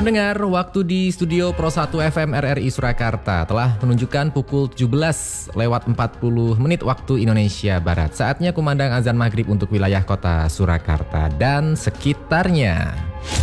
Pendengar, waktu di studio Pro 1 FM RRI Surakarta telah menunjukkan pukul 17 lewat 40 menit waktu Indonesia Barat. Saatnya kumandang azan maghrib untuk wilayah kota Surakarta dan sekitarnya.